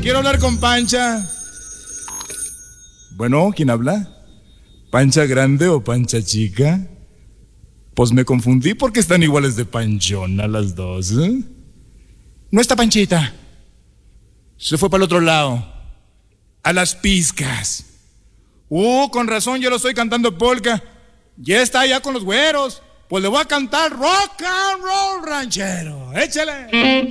quiero hablar con Pancha. Bueno, ¿quién habla? ¿Pancha grande o Pancha chica? Pues me confundí porque están iguales de panchona las dos, ¿eh? No está Panchita. Se fue para el otro lado. A las pizcas. Con razón yo lo estoy cantando polka. Ya está allá con los güeros. Pues le voy a cantar rock and roll ranchero. Échale.